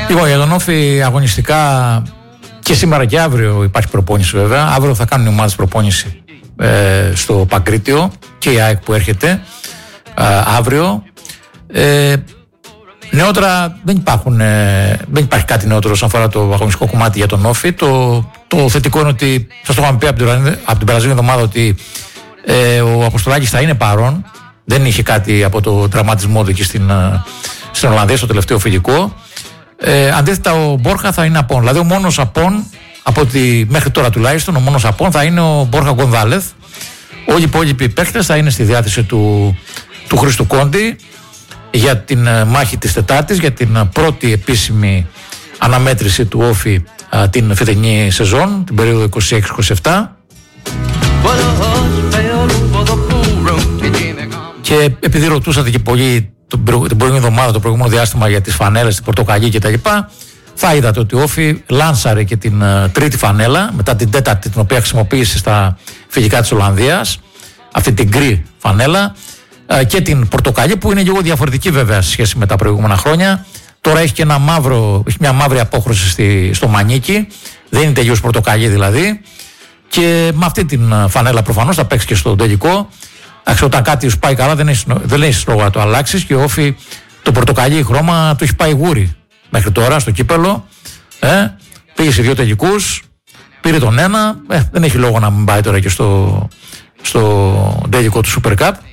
Λοιπόν, για τον Όφη αγωνιστικά και σήμερα και αύριο υπάρχει προπόνηση βέβαια. Αύριο θα κάνουν οι ομάδες προπόνηση στο Παγκρίτιο και η ΑΕΚ που έρχεται αύριο. Νεότερα δεν υπάρχει κάτι νεότερο όσον αφορά το αγωνιστικό κομμάτι για τον Όφη. Το θετικό είναι ότι, σας το είχαμε πει από την περασμένη εβδομάδα, ότι ο Αποστολάκης θα είναι παρόν. Δεν είχε κάτι από το τραυματισμό του εκεί στην Ολλανδία στο τελευταίο φιλικό. Αντίθετα ο Μπόρχα θα είναι απόν. Δηλαδή ο μόνος απόν, από ότι μέχρι τώρα τουλάχιστον, ο μόνος απόν θα είναι ο Μπόρχα Γκονδάλεθ. Όλοι οι υπόλοιποι παίκτες θα είναι στη διάθεση του Χρήστου Κόντι για την μάχη της Τετάρτης, για την πρώτη επίσημη αναμέτρηση του Όφη την φετινή σεζόν, την περίοδο 26-27. Και επειδή ρωτούσατε και πολύ την προηγούμενη εβδομάδα, το προηγούμενο διάστημα, για τις φανέλες, την πορτοκαλί κτλ., θα είδατε ότι ο Όφη λάνσαρε και την τρίτη φανέλα, μετά την τέταρτη, την οποία χρησιμοποίησε στα φιλικά της Ολλανδίας, αυτή την γκρι φανέλα, και την πορτοκαλί, που είναι λίγο διαφορετική βέβαια σε σχέση με τα προηγούμενα χρόνια. Τώρα έχει και έχει μια μαύρη απόχρωση στο μανίκι, δεν είναι τελείως πορτοκαλί δηλαδή, και με αυτή την φανέλα προφανώς θα παίξει και στο τελικό. Όταν κάτι σου πάει καλά, δεν έχει λόγο να το αλλάξει, και ο Όφη το πορτοκαλί χρώμα του έχει πάει γούρι μέχρι τώρα στο κύπελο. Πήγε σε 2 τελικούς, πήρε τον ένα, δεν έχει λόγο να μην πάει τώρα και στο τελικό του Super Cup.